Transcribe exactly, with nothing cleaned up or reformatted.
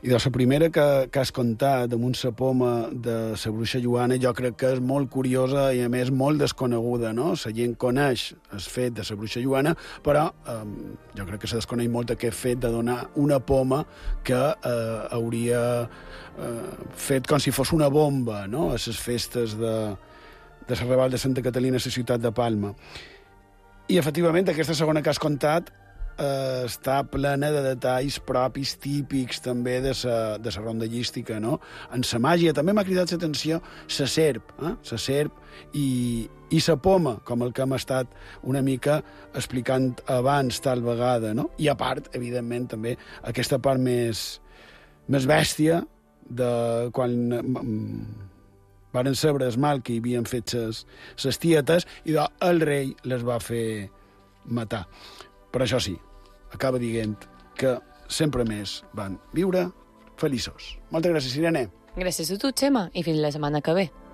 I de la primera que, que has contat, damunt la poma de la bruixa Joana, jo crec que és molt curiosa i, a més, molt desconeguda, no? La gent coneix el fet de la bruixa Joana, però eh, jo crec que se desconeix molt aquest fet de donar una poma que eh, hauria eh, fet com si fos una bomba, no?, a les festes de, de la Raval de Santa Catalina a la ciutat de Palma. I, efectivament, aquesta segona que has contat eh, està plena de detalls propis, típics, també, de la de la rondallística, no? En la màgia també m'ha cridat l'atenció la serp, eh? La serp i, i la poma, com el que hem estat una mica explicant abans tal vegada, no? I, a part, evidentment, també aquesta part més, més bèstia de quan varen saber el mal que hi havien fet les tietes i el rei les va fer matar. Però això sí, acaba dient que sempre més van viure feliços. Moltes gràcies, Irene. Gràcies a tu, Xema, i fins la setmana que ve.